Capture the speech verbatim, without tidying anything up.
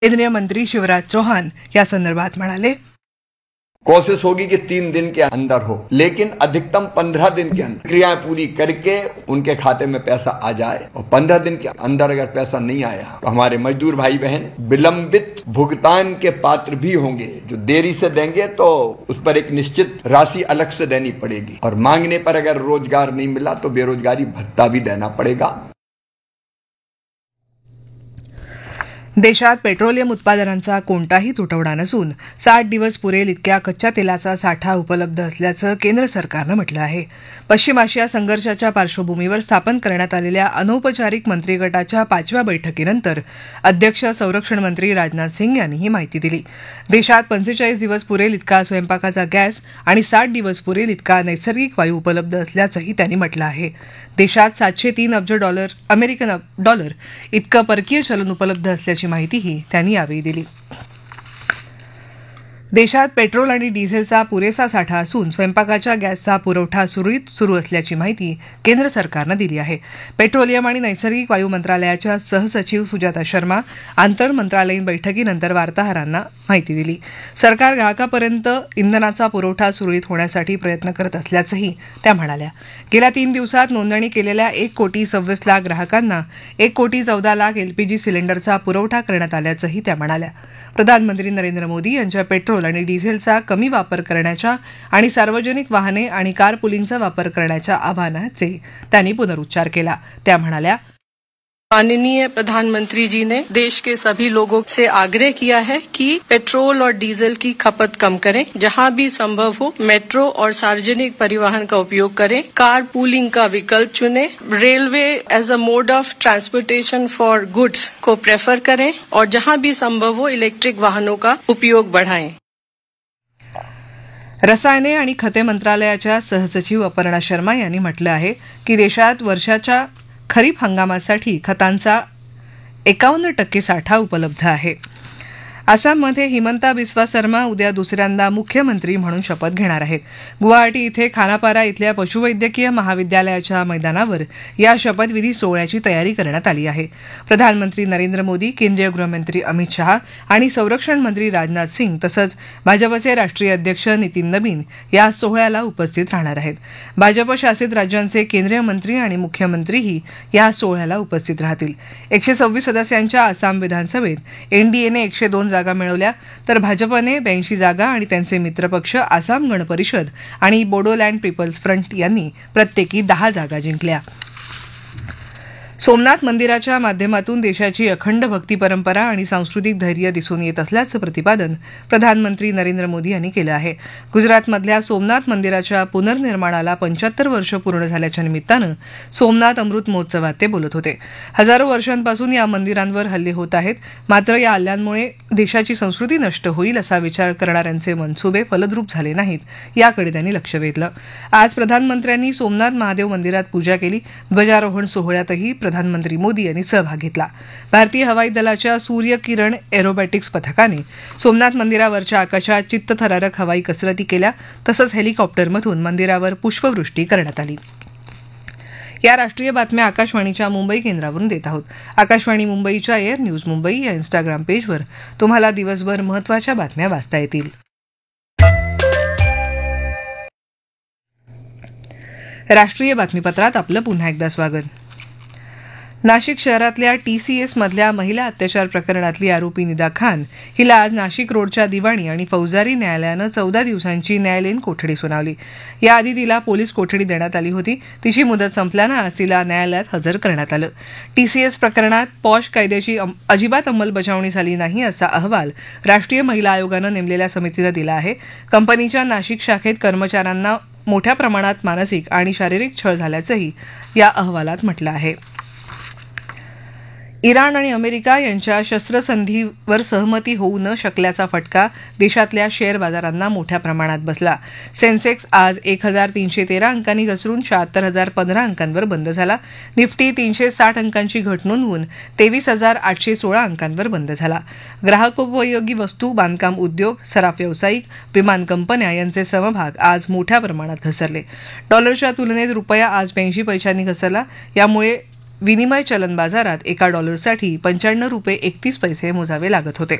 केंद्रीय मंत्री शिवराज चौहान या संदर्भात म्हणाले, कोशिश होगी कि तीन दिन के अंदर हो, लेकिन अधिकतम पंद्रह दिन के अंदर क्रियाएं पूरी करके उनके खाते में पैसा आ जाए। और पंद्रह दिन के अंदर अगर पैसा नहीं आया तो हमारे मजदूर भाई बहन विलंबित भुगतान के पात्र भी होंगे। जो देरी से देंगे तो उस पर एक निश्चित राशि अलग से देनी पड़ेगी, और मांगने पर अगर रोजगार नहीं मिला तो बेरोजगारी भत्ता भी देना पड़ेगा। देशात पेट्रोलियम उत्पादनांचा कोणताही तुटवडा नसून साठ दिवस पुरेल इतक्या कच्च्या तेलाचा साठा उपलब्ध असल्याचं केंद्र सरकारनं म्हटलं आहे. पश्चिम आशिया संघर्षाच्या पार्श्वभूमीवर स्थापन करण्यात आलेल्या अनौपचारिक मंत्रिगटाच्या पाचव्या बैठकीनंतर अध्यक्ष संरक्षण मंत्री राजनाथ सिंग यांनी ही माहिती दिली. देशात पंचेचाळीस दिवस पुरेल इतका स्वयंपाकाचा गॅस आणि साठ दिवस पुरेल इतका नैसर्गिक वायू उपलब्ध असल्याचंही त्यांनी म्हटलं आहे. देशात सातशे तीन अब्ज डॉलर अमेरिकन डॉलर इतकं परकीय चलन उपलब्ध असल्याची माहितीही त्यांनी यावेळी दिली. देशात पेट्रोल आणि डिझेलचा पुरेसा साठा असून स्वयंपाकाच्या गॅसचा पुरवठा सुरळीत सुरू असल्याची माहिती केंद्र सरकारनं दिली आहे. पेट्रोलियम आणि नैसर्गिक वायू मंत्रालयाच्या सहसचिव सुजाता शर्मा आंतर मंत्रालयीन बैठकीनंतर वार्ताहरांना माहिती दिली. सरकार ग्राहकापर्यंत इंधनाचा पुरवठा सुरळीत होण्यासाठी प्रयत्न करत असल्याचंही त्या म्हणाल्या. गेल्या तीन दिवसात नोंदणी केलेल्या एक कोटी सव्वीस लाख ग्राहकांना एक कोटी चौदा लाख एलपीजी सिलेंडरचा पुरवठा करण्यात आल्याचंही त्या म्हणाल्या. प्रधानमंत्री नरेंद्र मोदी यांच्या पेट्रोल आणि डिझेलचा कमी वापर करण्याच्या आणि सार्वजनिक वाहने आणि कार पुलिंगचा वापर करण्याच्या आवाहनाचे त्यांनी पुनरुच्चार केला. त्या म्हणाल्या, माननीय प्रधानमंत्री जी ने देश के सभी लोगों से आग्रह किया है कि पेट्रोल और डीजल की खपत कम करें, जहां भी संभव हो मेट्रो और सार्वजनिक परिवहन का उपयोग करें, कार पूलिंग का विकल्प चुनें, railway as a mode of transportation for goods को प्रेफर करें और जहां भी संभव हो इलेक्ट्रिक वाहनों का उपयोग बढ़ाएं. रसायने आणि खते मंत्रालयाच्या सहसचिव अपर्णा शर्मा यांनी म्हटलं आहे की देशात वर्षाच्या खरीप हंगामासाठी खतांचा एकावन्न टक्के साठा उपलब्ध आहे. आसाममध्ये हिमंता बिस्वा शर्मा उद्या दुसऱ्यांदा मुख्यमंत्री म्हणून शपथ घेणार आहेत. गुवाहाटी इथे खानापारा इथल्या पशुवैद्यकीय महाविद्यालयाच्या मैदानावर या शपथविधी सोहळ्याची तयारी करण्यात आली आहे. प्रधानमंत्री नरेंद्र मोदी, केंद्रीय गृहमंत्री अमित शहा आणि संरक्षण मंत्री राजनाथ सिंग तसंच भाजपचे राष्ट्रीय अध्यक्ष नितीन नबीन या सोहळ्याला उपस्थित राहणार आहेत. भाजप शासित राज्यांचे केंद्रीय मंत्री आणि मुख्यमंत्रीही या सोहळ्याला उपस्थित राहतील. एकशे सव्वीस सदस्यांच्या आसाम विधानसभेत एनडीएने एकशे दोन जागा मिळवल्या तर भाजपने ब्याऐंशी जागा आणि त्यांचे मित्रपक्ष आसाम गण परिषद आणि बोडोलँड पीपल्स फ्रंट यांनी प्रत्येकी दहा जागा जिंकल्या. सोमनाथ मंदिराच्या माध्यमातून देशाची अखंड भक्ती परंपरा आणि सांस्कृतिक धैर्य दिसून येत असल्याचं प्रतिपादन प्रधानमंत्री नरेंद्र मोदी यांनी केलं आहे. गुजरातमधल्या सोमनाथ मंदिराच्या पुनर्निर्माणाला पंच्याहत्तर वर्ष पूर्ण झाल्याच्या निमित्तानं सोमनाथ अमृत महोत्सवात ते बोलत होते. हजारो वर्षांपासून या मंदिरांवर हल्ले होत आहेत, मात्र या हल्ल्यांमुळे देशाची संस्कृती नष्ट होईल असा विचार करणाऱ्यांचे मनसुबे फलद्रूप झाले नाहीत, याकडे त्यांनी लक्ष वेधलं. आज प्रधानमंत्र्यांनी सोमनाथ महादेव मंदिरात पूजा केली. ध्वजारोहण सोहळ्यातही प्रधानमंत्री मोदी यांनी सहभाग घेतला. भारतीय हवाई दलाच्या सूर्य किरण एरोबॅटिक्स पथकाने सोमनाथ मंदिरावरच्या आकाशात चित्तथरारक हवाई कसरती केल्या, तसंच हेलिकॉप्टरमधून मंदिरावर पुष्पवृष्टी करण्यात आली. या राष्ट्रीय बातम्या आकाशवाणीच्या मुंबई केंद्रावरून देत आहोत. आकाशवाणी मुंबईच्या एअर न्यूज मुंबई या इंस्टाग्राम पेजवर तुम्हाला दिवसभर महत्त्वाच्या बातम्या वाचता येतील. राष्ट्रीय बातमीपत्रात आपलं पुन्हा एकदा स्वागत. नाशिक शहरातल्या टीसीएस मधल्या महिला अत्याचार प्रकरणातली आरोपी निदा खान हिला आज नाशिक रोडच्या दिवाणी आणि फौजदारी न्यायालयानं चौदा दिवसांची न्यायालयीन कोठडी सुनावली. याआधी तिला पोलीस कोठडी देण्यात आली होती. तिची मुदत संपल्यानं आज तिला न्यायालयात हजर करण्यात आलं. टीसीएस प्रकरणात पॉश कायद्याची अजिबात अंमलबजावणी झाली नाही असा अहवाल राष्ट्रीय महिला आयोगानं नेमलेल्या समितीनं दिला आहे. कंपनीच्या नाशिक शाखेत कर्मचाऱ्यांना मोठ्या प्रमाणात मानसिक आणि शारीरिक छळ झाल्याचंही या अहवालात म्हटलं आहे. इराण आणि अमेरिका यांच्या शस्त्रसंधीवर सहमती होऊ न शकल्याचा फटका देशातल्या शेअर बाजारांना मोठ्या प्रमाणात बसला. सेन्सेक्स आज एक हजार तीनशे तेरा अंकांनी घसरून शहात्तर हजार पंधरा अंकांवर बंद झाला. निफ्टी तीनशे साठ अंकांची घट नोंदवून तेवीस हजार आठशे सोळा अंकांवर बंद झाला. ग्राहकोपयोगी वस्तू, बांधकाम उद्योग, सराफ व्यावसायिक, विमान कंपन्या यांचे समभाग आज मोठ्या प्रमाणात घसरले. डॉलरच्या तुलनेत रुपया आज ब्याऐंशी पैशांनी घसरला. यामुळे विनिमय चलन बाजारात एका डॉलरसाठी पंच्याण्णव रुपये एकतीस पैसे मोजावे लागत होते.